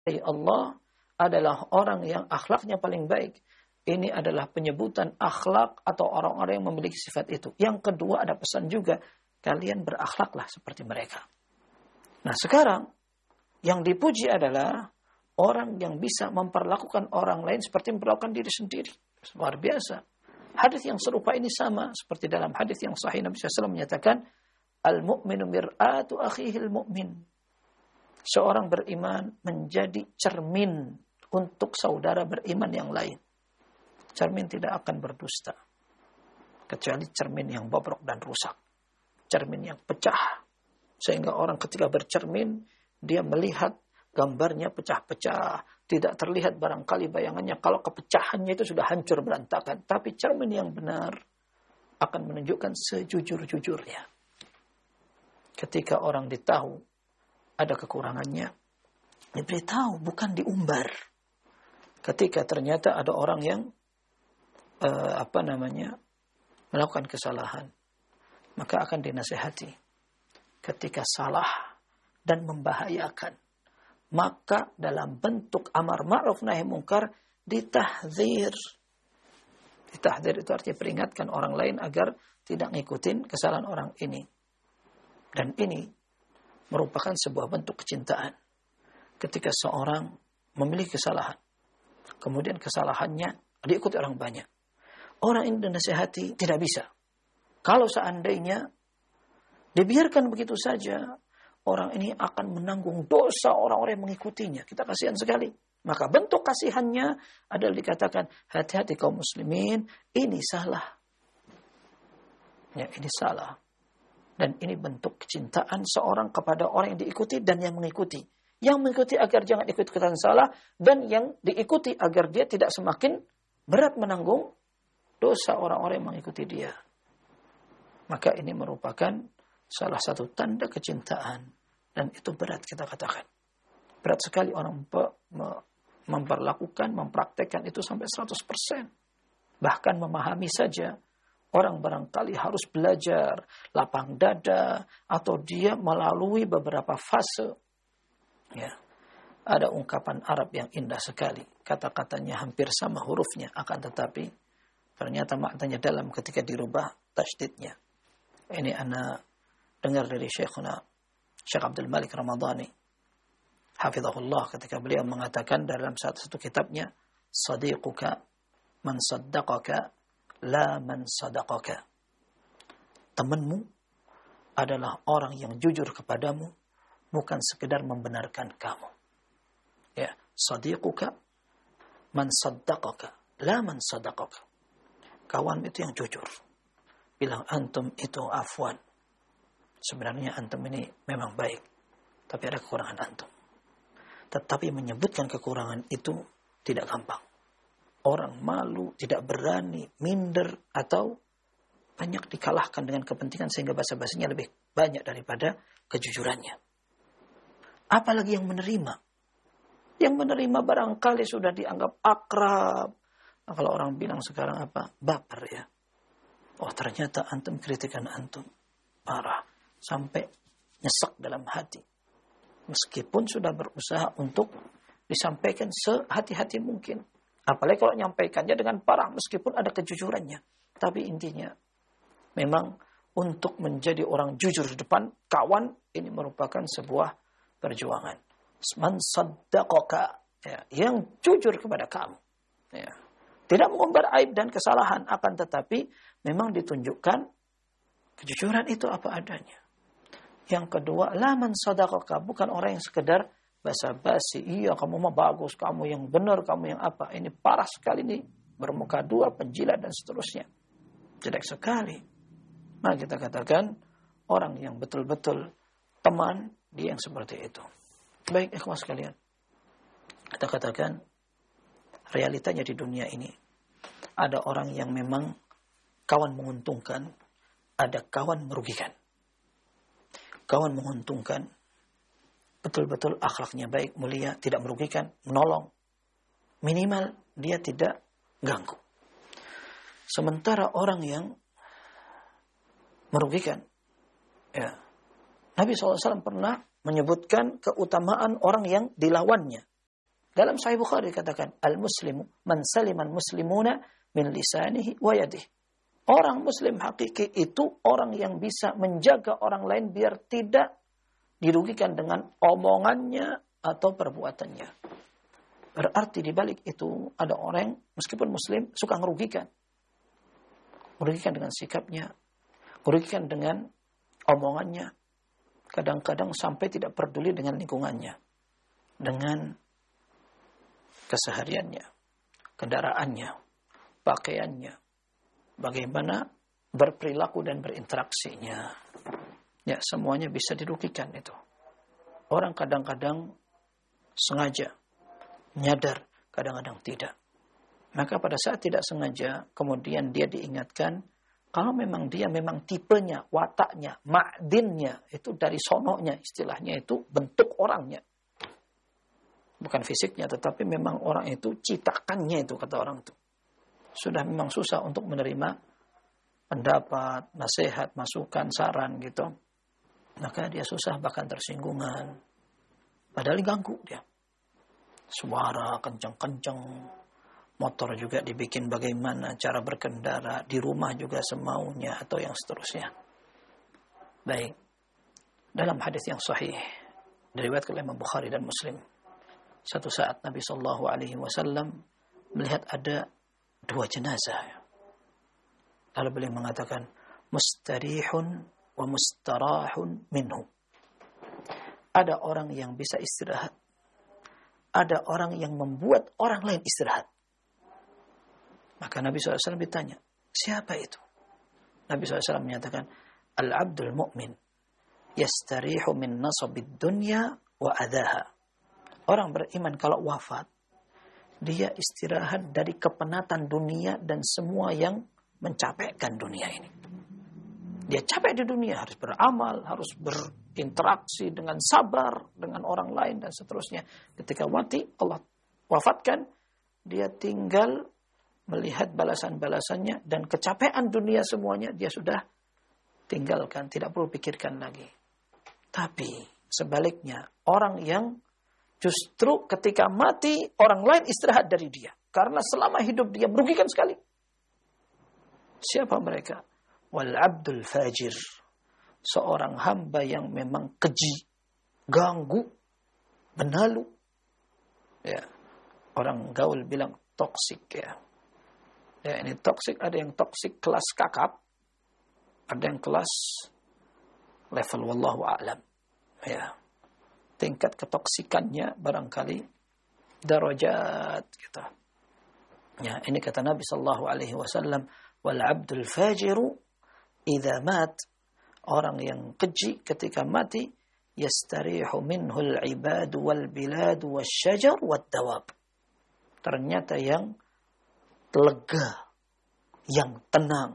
Allah adalah orang yang akhlaknya paling baik. Ini adalah penyebutan akhlak atau orang-orang yang memiliki sifat itu. Yang kedua ada pesan juga, kalian berakhlaklah seperti mereka. Nah sekarang, yang dipuji adalah orang yang bisa memperlakukan orang lain seperti memperlakukan diri sendiri. Luar biasa. Hadis yang serupa ini sama seperti dalam hadis yang sahih Nabi SAW menyatakan, al-mu'minu mir'atu akhihil mu'min. Seorang beriman menjadi cermin untuk saudara beriman yang lain. Cermin tidak akan berdusta. Kecuali cermin yang bobrok dan rusak. Cermin yang pecah. Sehingga orang ketika bercermin, dia melihat gambarnya pecah-pecah. Tidak terlihat barangkali bayangannya. Kalau kepecahannya itu sudah hancur berantakan. Tapi cermin yang benar akan menunjukkan sejujur-jujurnya. Ketika orang ditahu ada kekurangannya, diberitahu, bukan diumbar. Ketika ternyata ada orang yang melakukan kesalahan, maka akan dinasihati. Ketika salah dan membahayakan, maka dalam bentuk amar ma'ruf nahi mungkar ditahdzir. Ditahdzir itu artinya peringatkan orang lain agar tidak ngikutin kesalahan orang ini. Dan ini merupakan sebuah bentuk kecintaan. Ketika seorang memiliki kesalahan, kemudian kesalahannya diikuti orang banyak. Orang ini dinasihati tidak bisa. Kalau seandainya dibiarkan begitu saja, orang ini akan menanggung dosa orang-orang yang mengikutinya. Kita kasihan sekali. Maka bentuk kasihannya adalah dikatakan, hati-hati kaum muslimin, ini salah. Ya, ini salah. Dan ini bentuk kecintaan seorang kepada orang yang diikuti dan yang mengikuti. Yang mengikuti agar jangan ikut-ikutan salah, dan yang diikuti agar dia tidak semakin berat menanggung dosa orang-orang yang mengikuti dia. Maka ini merupakan salah satu tanda kecintaan. Dan itu berat kita katakan. Berat sekali orang memperlakukan, mempraktekkan itu sampai 100%. Bahkan memahami saja. Orang barangkali harus belajar lapang dada atau dia melalui beberapa fase. Ya. Ada ungkapan Arab yang indah sekali. Kata-katanya hampir sama hurufnya, akan tetapi ternyata maknanya dalam ketika dirubah tasydidnya. Ini ana dengar dari Syekhuna Syekh Abdul Malik Ramadhani hafizahullah ketika beliau mengatakan dalam satu kitabnya, sadiquka man saddaqaka la man sadaqaka. Temanmu adalah orang yang jujur kepadamu, bukan sekedar membenarkan kamu. Ya, sadiquka man saddaqaka la man sadaqaka. Kawan itu yang jujur. Bilang antum itu afwan. Sebenarnya antum ini memang baik, tapi ada kekurangan antum. Tetapi menyebutkan kekurangan itu tidak gampang. Orang malu, tidak berani, minder, atau banyak dikalahkan dengan kepentingan sehingga basa-basinya lebih banyak daripada kejujurannya. Apalagi yang menerima. Yang menerima barangkali sudah dianggap akrab. Nah, kalau orang bilang sekarang apa? Baper ya. Oh ternyata antum kritikan antum. Parah. Sampai nyesek dalam hati. Meskipun sudah berusaha untuk disampaikan sehati-hati mungkin. Apalagi kalau nyampaikannya dengan parah meskipun ada kejujurannya. Tapi intinya memang untuk menjadi orang jujur di depan kawan ini merupakan sebuah perjuangan. Man saddaqaka, ya, yang jujur kepada kamu. Ya. Tidak mengumbar aib dan kesalahan, akan tetapi memang ditunjukkan kejujuran itu apa adanya. Yang kedua, la man saddaqaka, bukan orang yang sekedar basa-basi, iya kamu mah bagus, kamu yang benar, kamu yang apa. Ini parah sekali nih, bermuka dua, penjilat dan seterusnya. Jelek sekali. Nah kita katakan, orang yang betul-betul teman, dia yang seperti itu. Baik ikhwas sekalian. Kita katakan, realitanya di dunia ini, ada orang yang memang kawan menguntungkan, ada kawan merugikan. Kawan menguntungkan, betul-betul akhlaknya baik, mulia, tidak merugikan, menolong. Minimal dia tidak ganggu. Sementara orang yang merugikan, ya, Nabi SAW pernah menyebutkan keutamaan orang yang dilawannya. Dalam Sahih Bukhari dikatakan, al-muslimu man saliman muslimuna min lisanihi wa yadihi. Orang muslim hakiki itu orang yang bisa menjaga orang lain biar tidak dirugikan dengan omongannya atau perbuatannya. Berarti di balik itu ada orang meskipun muslim suka merugikan. Merugikan dengan sikapnya, merugikan dengan omongannya. Kadang-kadang sampai tidak peduli dengan lingkungannya, dengan kesehariannya, kendaraannya, pakaiannya, bagaimana berperilaku dan berinteraksinya. Ya, semuanya bisa dirugikan itu. Orang kadang-kadang sengaja, nyadar, kadang-kadang tidak. Maka pada saat tidak sengaja, kemudian dia diingatkan, kalau memang dia memang tipenya, wataknya, ma'dinnya, itu dari sononya, istilahnya itu bentuk orangnya. Bukan fisiknya, tetapi memang orang itu citakannya itu, kata orang itu. Sudah memang susah untuk menerima pendapat, nasihat, masukan, saran gitu. Maka dia susah, bahkan tersinggungan. Padahal diganggu dia. Suara kencang-kencang, motor juga dibikin bagaimana, cara berkendara, di rumah juga semaunya, atau yang seterusnya. Baik. Dalam hadis yang sahih, diriwayatkan oleh Imam Bukhari dan Muslim, satu saat Nabi SAW melihat ada 2 jenazah. Lalu beliau mengatakan, mustarihun wa mustarahun minhu. Ada orang yang bisa istirahat. Ada orang yang membuat orang lain istirahat. Maka Nabi SAW ditanya, siapa itu? Nabi SAW menyatakan, al-abdul mu'min yastarihu min nasabid dunya wa adaha. Orang beriman kalau wafat, dia istirahat dari kepenatan dunia dan semua yang mencapekkan dunia ini. Dia capek di dunia, harus beramal, harus berinteraksi dengan sabar dengan orang lain dan seterusnya. Ketika mati, Allah wafatkan, dia tinggal melihat balasan-balasannya dan kecapean dunia semuanya dia sudah tinggalkan, tidak perlu pikirkan lagi. Tapi sebaliknya, orang yang justru ketika mati orang lain istirahat dari dia karena selama hidup dia merugikan sekali. Siapa mereka? Wal abdul fajir, seorang hamba yang memang keji, ganggu, benalu. Ya, orang gaul bilang toksik ya. Ya, ini toksik, ada yang toksik kelas kakap, ada yang kelas level wallahu a'lam. Ya. Tingkat ketoksikannya barangkali darajat gitu. Ya, ini kata Nabi sallallahu alaihi wasallam, wal abdul fajiru idza mat, orang yang keji ketika mati, yastarihu minhu al ibad wal bilad wasyajar wad dawab. Ternyata yang lega, yang tenang,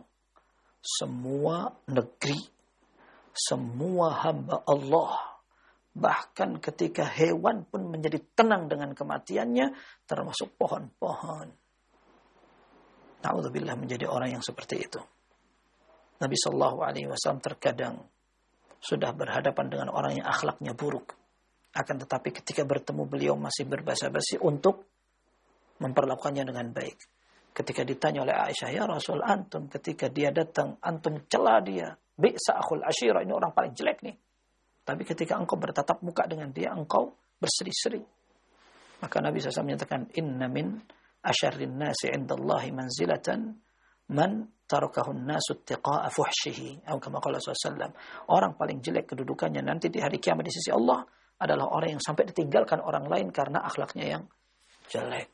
semua negeri, semua hamba Allah, bahkan ketika hewan pun menjadi tenang dengan kematiannya, termasuk pohon-pohon. Na'udzubillah, menjadi orang yang seperti itu. Nabi SAW terkadang sudah berhadapan dengan orang yang akhlaknya buruk. Akan tetapi ketika bertemu beliau masih berbasa-basi untuk memperlakukannya dengan baik. Ketika ditanya oleh Aisyah, ya Rasul, antum ketika dia datang, antum cela dia. Bi'sa akhul ashira, ini orang paling jelek nih. Tapi ketika engkau bertatap muka dengan dia, engkau berseri-seri. Maka Nabi SAW menyatakan, inna min asyarrin nasi indallahi manzilatan man tarakahun nasu tiqa'a fuhshihi. Atau kama qala SAW. Orang paling jelek kedudukannya nanti di hari kiamat di sisi Allah adalah orang yang sampai ditinggalkan orang lain karena akhlaknya yang jelek.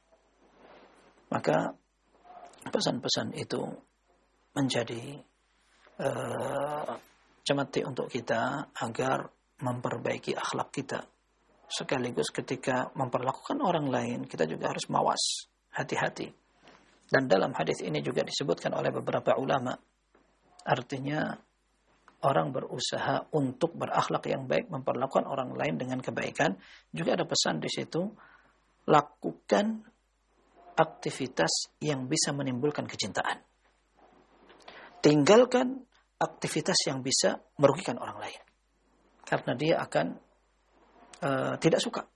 Maka pesan-pesan itu menjadi cemeti untuk kita agar memperbaiki akhlak kita. Sekaligus ketika memperlakukan orang lain, kita juga harus mawas, hati-hati. Dan dalam hadis ini juga disebutkan oleh beberapa ulama, artinya orang berusaha untuk berakhlak yang baik, memperlakukan orang lain dengan kebaikan. Juga ada pesan di situ, lakukan aktivitas yang bisa menimbulkan kecintaan. Tinggalkan aktivitas yang bisa merugikan orang lain. Karena dia akan tidak suka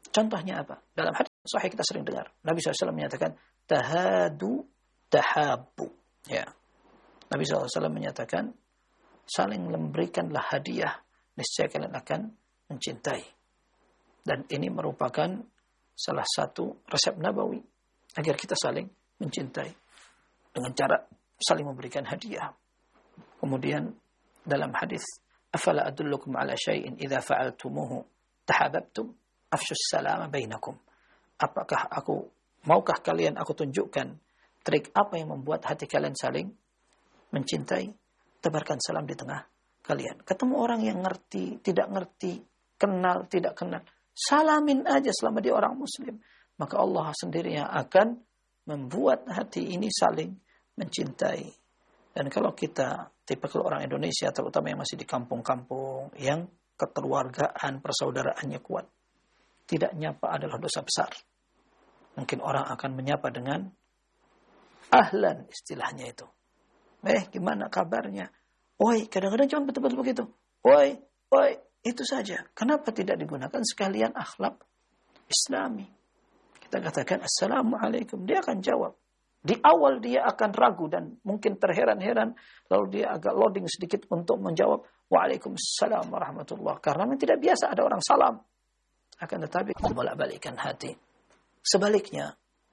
Contohnya apa? Dalam hadis sahih kita sering dengar. Nabi SAW menyatakan, tahadu tahabu. Ya. Nabi SAW menyatakan, saling memberikanlah hadiah, niscaya kalian akan mencintai. Dan ini merupakan salah satu resep Nabawi agar kita saling mencintai dengan cara saling memberikan hadiah. Kemudian dalam hadis, afala adullukum ala syai'in idza fa'altumuhu tahabbtum afshus salama bainakum. Maukah kalian aku tunjukkan trik apa yang membuat hati kalian saling mencintai? Tebarkan salam di tengah kalian. Ketemu orang yang ngerti, tidak ngerti, kenal, tidak kenal, salamin aja selama dia orang muslim. Maka Allah sendiri yang akan membuat hati ini saling mencintai. Dan kalau kita tipe orang Indonesia, terutama yang masih di kampung-kampung, yang kekeluargaan, persaudaraannya kuat, tidak nyapa adalah dosa besar. Mungkin orang akan menyapa dengan ahlan, istilahnya itu. Gimana kabarnya? Oi, kadang-kadang cuma betul-betul begitu. Oi, itu saja. Kenapa tidak digunakan sekalian akhlak Islami? Kita katakan Assalamualaikum, dia akan jawab. Di awal dia akan ragu dan mungkin terheran-heran, lalu dia agak loading sedikit untuk menjawab Waalaikumsalam warahmatullah. Karena memang tidak biasa ada orang salam. Akan tetapi bolak-balikan hati. Sebaliknya,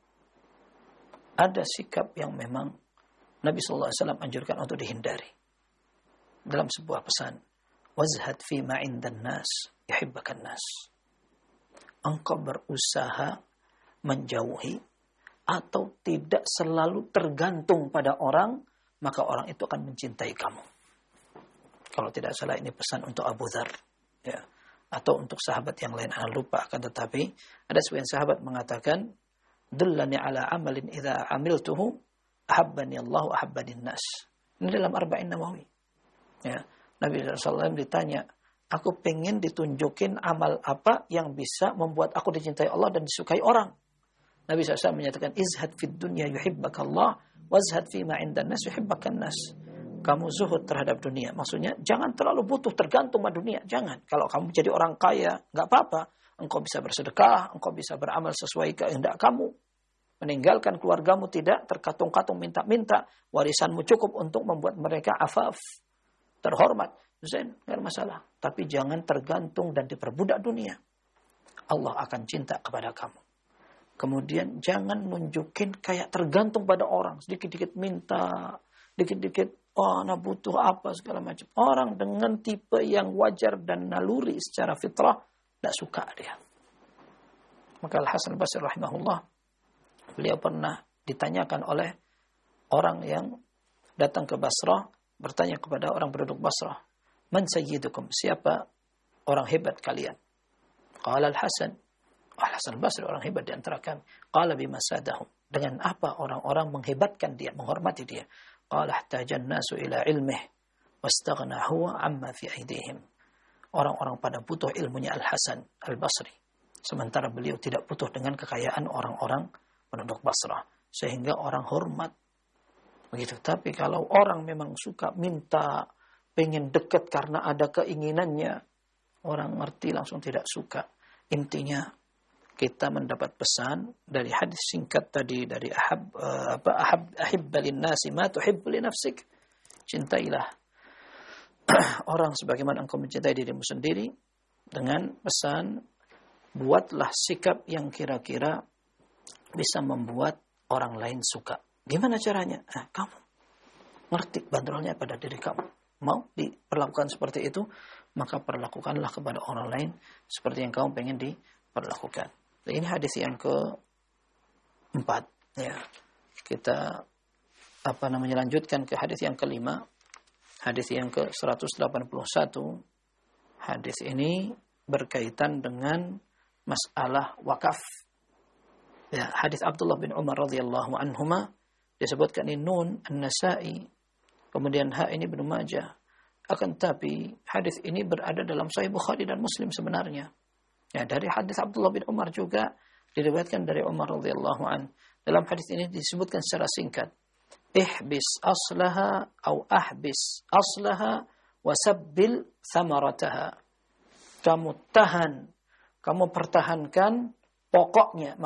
ada sikap yang memang Nabi SAW anjurkan untuk dihindari. Dalam sebuah pesan, wazhad fi ma indan nas yuhibbakan nas. Engkau berusaha menjauhi atau tidak selalu tergantung pada orang, maka orang itu akan mencintai kamu. Kalau tidak salah ini pesan untuk Abu Dzar, ya, atau untuk sahabat yang lain, saya lupa. Akan tetapi ada sebagian sahabat mengatakan, dullani ala amalin idza amiltuhu ahabbani Allah ahabbani nas. Ini dalam Arba'in Nawawi. Ya, Nabi SAW ditanya, aku pengen ditunjukin amal apa yang bisa membuat aku dicintai Allah dan disukai orang. Nabi SAW menyatakan, izhad fid dunya yuhibbakallah, wazhad fima indan nas yuhibbakan nas. Kamu zuhud terhadap dunia. Maksudnya, jangan terlalu butuh tergantung pada dunia. Jangan. Kalau kamu jadi orang kaya, nggak apa-apa. Engkau bisa bersedekah, engkau bisa beramal sesuai kehendak kamu. Meninggalkan keluargamu tidak terkatung-katung minta-minta. Warisanmu cukup untuk membuat mereka afaf, terhormat. Zain, nggak masalah. Tapi jangan tergantung dan diperbudak dunia. Allah akan cinta kepada kamu. Kemudian jangan nunjukin kayak tergantung pada orang. Sedikit-dikit minta, dikit-dikit, anak butuh apa, segala macam. Orang dengan tipe yang wajar dan naluri secara fitrah, tidak suka dia. Maka Al-Hasan Al-Basri rahimahullah, beliau pernah ditanyakan oleh orang yang datang ke Basrah, bertanya kepada orang penduduk Basrah, man sayyidukum, siapa orang hebat kalian? Qala Al-Hasan, Al-Hasan Al-Basri orang hebat di antara kami. Qala bima sadahum, dengan apa orang-orang menghebatkan dia, menghormati dia? Qala ihtajan nasu ila ilmih wastaghna huwa amma fi aidihim. Orang-orang pada butuh ilmunya Al-Hasan Al-Basri, sementara beliau tidak butuh dengan kekayaan orang-orang penduduk Basrah, sehingga orang hormat. Begitu. Tapi kalau orang memang suka minta, pengen dekat karena ada keinginannya, orang ngerti langsung tidak suka. Intinya kita mendapat pesan dari hadis singkat tadi dari ahibba linnasi ma tuhibbu li nafsik. Cintailah orang sebagaimana engkau mencintai dirimu sendiri, dengan pesan buatlah sikap yang kira-kira bisa membuat orang lain suka. Gimana caranya? Kamu ngerti bandrolnya pada diri kamu. Mau diperlakukan seperti itu, maka perlakukanlah kepada orang lain seperti yang kamu pengen diperlakukan. Ini hadis yang ke-4. Ya. Kita lanjutkan ke hadis yang ke-5. Hadis yang ke-181. Hadis ini berkaitan dengan masalah wakaf. Ya, hadis Abdullah bin Umar radhiyallahu anhuma disebutkan ini Nun An-Nasa'i, kemudian ha ini Ibnu Majah. Akan tapi hadis ini berada dalam Sahih Bukhari dan Muslim sebenarnya. Ya, dari hadis Abdullah bin Umar juga diriwayatkan dari Umar radhiyallahu an. Dalam hadis ini disebutkan secara singkat, ihbis aslaha atau ahbis aslaha wasabbil thamarataha. Kamu tahan kamu pertahankan pokoknya.